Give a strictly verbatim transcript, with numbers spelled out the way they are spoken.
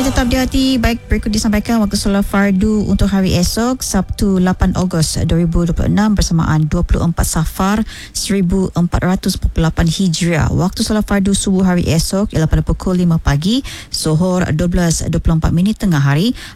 tetap di hati. Baik, berikut disampaikan waktu solat fardu untuk hari esok, Sabtu lapan Ogos dua ribu dua puluh enam bersamaan dua puluh empat Safar seribu empat ratus empat puluh lapan Hijriah. Waktu solat fardu subuh hari esok ialah pada pukul lima pagi, Zuhur dua belas dua puluh empat minit tengah hari,